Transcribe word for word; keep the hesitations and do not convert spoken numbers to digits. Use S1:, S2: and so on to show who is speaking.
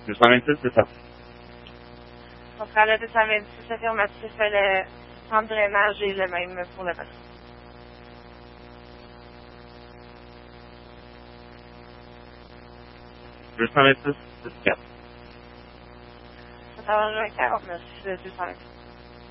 S1: deux cent vingt-six, c'est ça.
S2: Contrat le deux cent vingt-six affirmatif, le centre de drainage est le même pour le reste.
S1: deux cent vingt-six, c'est quatre.
S2: Ça va quarante-neuf, deux cent vingt-six.